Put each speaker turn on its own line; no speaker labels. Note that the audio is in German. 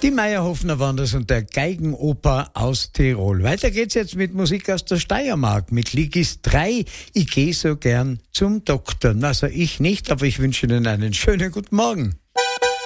Die Meierhofner waren das und der Geigenoper aus Tirol. Weiter geht's jetzt mit Musik aus der Steiermark, mit Ligis 3. Ich gehe so gern zum Doktor. Also ich nicht, aber ich wünsche Ihnen einen schönen guten Morgen.